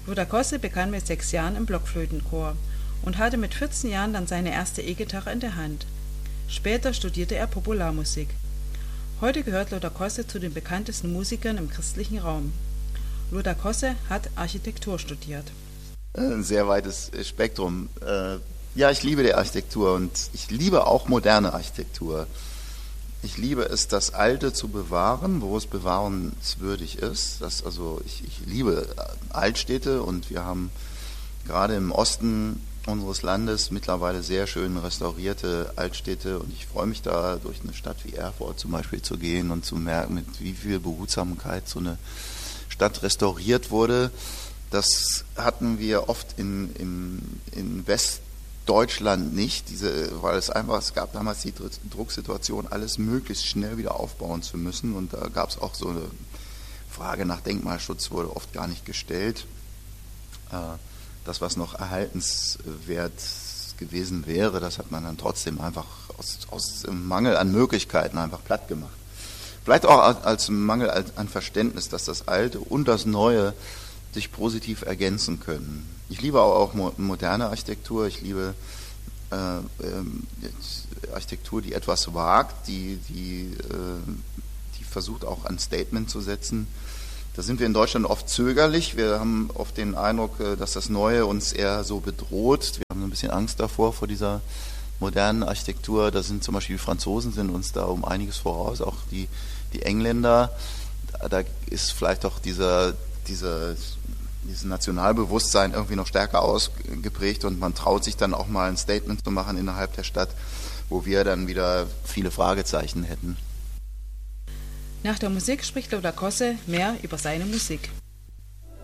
Lothar Kosse begann mit 6 Jahren im Blockflötenchor und hatte mit 14 Jahren dann seine erste E-Gitarre in der Hand. Später studierte er Popularmusik. Heute gehört Lothar Kosse zu den bekanntesten Musikern im christlichen Raum. Lothar Kosse hat Architektur studiert. Ein sehr weites Spektrum. Ja, ich liebe die Architektur und ich liebe auch moderne Architektur. Ich liebe es, das Alte zu bewahren, wo es bewahrenswürdig ist. Ich liebe Altstädte und wir haben gerade im Osten unseres Landes mittlerweile sehr schön restaurierte Altstädte und ich freue mich da, durch eine Stadt wie Erfurt zum Beispiel zu gehen und zu merken, mit wie viel Behutsamkeit so eine Stadt restauriert wurde. Das hatten wir oft in Westdeutschland nicht, weil es gab damals die Drucksituation, alles möglichst schnell wieder aufbauen zu müssen und da gab es auch so eine Frage nach Denkmalschutz, wurde oft gar nicht gestellt. Das, was noch erhaltenswert gewesen wäre, das hat man dann trotzdem einfach aus Mangel an Möglichkeiten einfach platt gemacht. Vielleicht auch als Mangel an Verständnis, dass das Alte und das Neue sich positiv ergänzen können. Ich liebe auch moderne Architektur. Ich liebe Architektur, die etwas wagt, die versucht auch ein Statement zu setzen. Da sind wir in Deutschland oft zögerlich. Wir haben oft den Eindruck, dass das Neue uns eher so bedroht. Wir haben ein bisschen Angst davor, vor dieser modernen Architektur. Da sind zum Beispiel die Franzosen sind uns da um einiges voraus, auch die Engländer. Da ist vielleicht auch dieses Nationalbewusstsein irgendwie noch stärker ausgeprägt und man traut sich dann auch mal ein Statement zu machen innerhalb der Stadt, wo wir dann wieder viele Fragezeichen hätten. Nach der Musik spricht Lothar Kosse mehr über seine Musik.